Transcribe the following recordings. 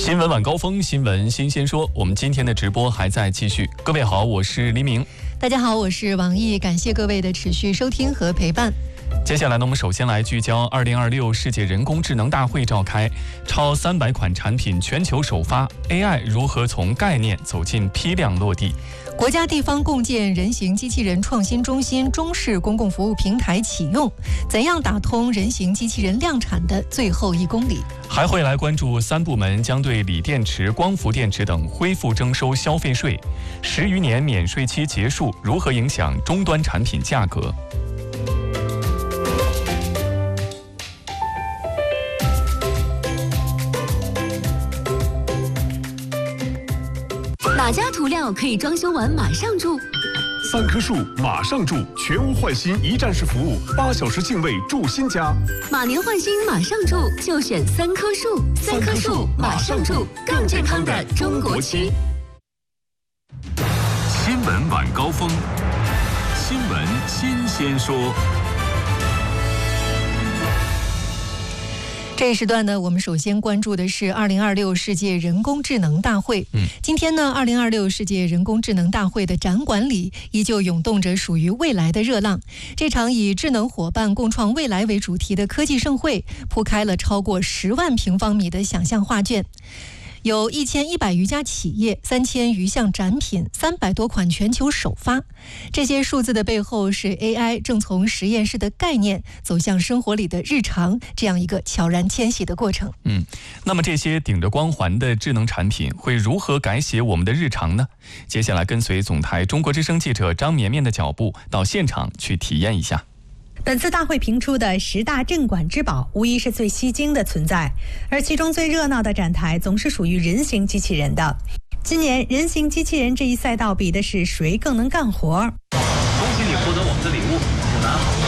新闻晚高峰，新闻新鲜说，我们今天的直播还在继续。各位好，我是黎明。 大家好，我是王毅，感谢各位的持续收听和陪伴。 接下来呢，我们首先来聚焦2026世界人工智能大会召开，超300款产品全球首发 ，AI 如何从概念走进批量落地？ 国家地方共建人形机器人创新中心中式公共服务平台启用，怎样打通人形机器人量产的最后1公里？ 还会来关注3部门将对锂电池、光伏电池等恢复征收消费税，10余年免税期结束，如何影响终端产品价格？ 哪家涂料可以装修完马上住 ？3棵树马上住，全屋换新一站式服务，8小时净位住新家。 马年换新马上住，就选3棵树。3棵树马上住，更健康的中国区。 新闻晚高峰，新闻新鲜说。 这一时段呢，我们首先关注的是2026世界人工智能大会。今天呢，2026世界人工智能大会的展馆里依旧涌动着属于未来的热浪。这场以智能伙伴共创未来为主题的科技盛会，铺开了超过10万平方米的想象画卷。有1100余家企业，3000余项展品，300多款全球首发。这些数字的背后是 AI 正从实验室的概念走向生活里的日常，这样一个悄然迁徙的过程。 那么这些顶着光环的智能产品会如何改写我们的日常呢？接下来跟随总台中国之声记者张绵绵的脚步，到现场去体验一下。 本次大会评出的10大镇馆之宝，无疑是最吸睛的存在，而其中最热闹的展台总是属于人形机器人的。今年人形机器人这一赛道比的是谁更能干活。 恭喜你获得我们的礼物，牡丹好。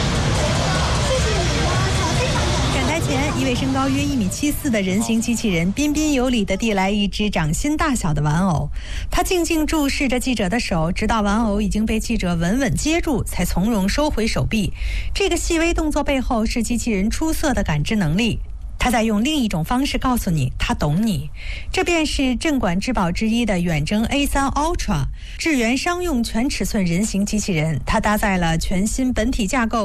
展台前，一位身高约1.74米的人形机器人彬彬有礼地递来一只掌心大小的玩偶，他静静注视着记者的手，直到玩偶已经被记者稳稳接住，才从容收回手臂。这个细微动作背后是机器人出色的感知能力，他在用另一种方式告诉你，他懂你。这便是镇馆之宝之一的远征 A3 Ultra 智源商用全尺寸人形机器人，它搭载了全新本体架构。